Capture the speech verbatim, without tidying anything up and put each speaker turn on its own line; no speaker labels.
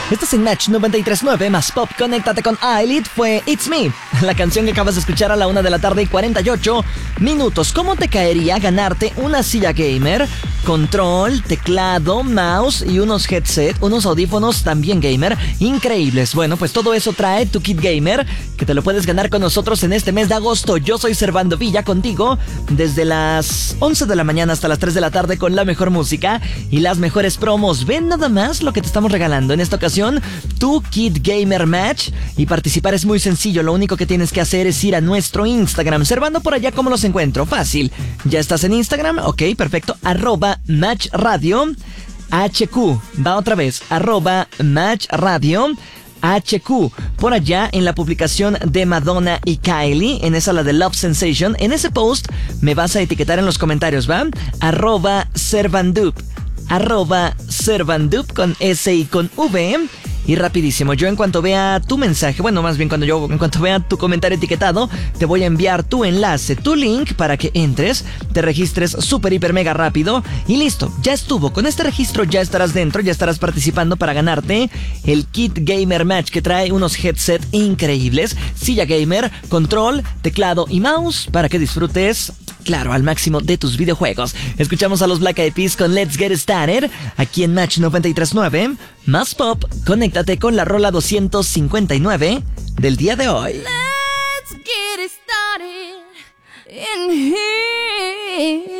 Estás en Match noventa y tres punto nueve más Pop. Conéctate con A-Elite. Fue It's Me, la canción que acabas de escuchar a la una de la tarde y cuarenta y ocho minutos. ¿Cómo te caería ganarte una silla gamer, control, teclado, mouse y unos headset, unos audífonos también gamer increíbles? Bueno, pues todo eso trae tu kit gamer, que te lo puedes ganar con nosotros en este mes de agosto. Yo soy Servando Villa, contigo desde las once de la mañana hasta las tres de la tarde con la mejor música y las mejores promos. Ven nada más lo que te estamos regalando en esta ocasión, tu kit gamer match, y participar es muy sencillo. Lo único que tienes que hacer es ir a nuestro Instagram. Servando, por allá, ¿cómo los encuentro? Fácil. ¿Ya estás en Instagram? Ok, perfecto. Arroba Match Radio H Q. Va otra vez. Arroba Match Radio H Q. Por allá en la publicación de Madonna y Kylie, en esa la de Love Sensation, en ese post me vas a etiquetar en los comentarios, ¿va? Arroba Servandup. Arroba Servandup con S y con V. Y rapidísimo, yo en cuanto vea tu mensaje, bueno, más bien cuando yo, en cuanto vea tu comentario etiquetado, te voy a enviar tu enlace, tu link, para que entres, te registres súper, hiper, mega rápido y listo, ya estuvo. Con este registro ya estarás dentro, ya estarás participando para ganarte el Kit Gamer Match, que trae unos headset increíbles, silla gamer, control, teclado y mouse, para que disfrutes, claro, al máximo de tus videojuegos. Escuchamos a los Black Eyed Peas con Let's Get Started, aquí en Match noventa y tres punto nueve, más Pop. Conéctate con la rola doscientos cincuenta y nueve del día de hoy.
Let's get it started in here.